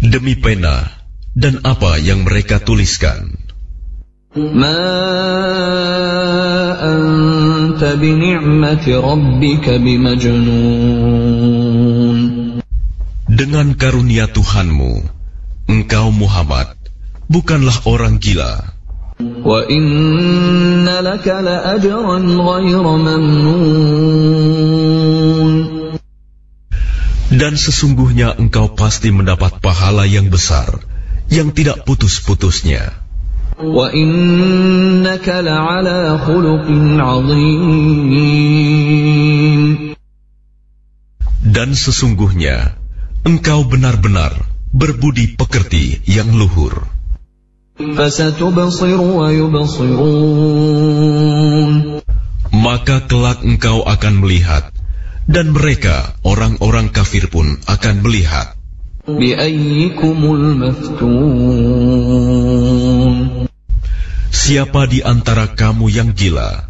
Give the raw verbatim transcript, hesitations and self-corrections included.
demi pena dan apa yang mereka tuliskan. Ma anta bini'mati rabbika bimajnun. Dengan karunia Tuhanmu, engkau Muhammad bukanlah orang gila. Wa inna laka la ajran ghayra mamnun. Dan sesungguhnya engkau pasti mendapat pahala yang besar, yang tidak putus-putusnya. Wa innaka la'ala khuluqin 'azim. Dan sesungguhnya engkau benar-benar berbudi pekerti yang luhur. Fasatubsiru wa yubsirun. Maka kelak engkau akan melihat, dan mereka, orang-orang kafir pun akan melihat. Bi'ayyikumul maftun. Siapa di antara kamu yang gila?